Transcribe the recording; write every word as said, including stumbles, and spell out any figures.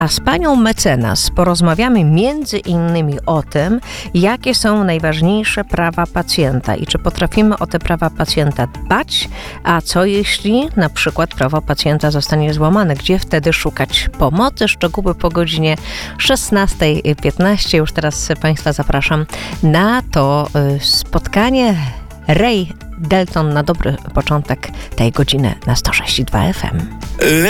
A z panią mecenas porozmawiamy między innymi o tym, jakie są najważniejsze prawa pacjenta i czy potrafimy o te prawa pacjenta dbać, a co jeśli na przykład prawo pacjenta zostanie złamane, gdzie wtedy szukać pomocy. Szczegóły po godzinie szesnasta piętnaście. Już teraz państwa zapraszam na to spotkanie. Ray Dalton na dobry początek tej godziny na sto sześć i dwa F M.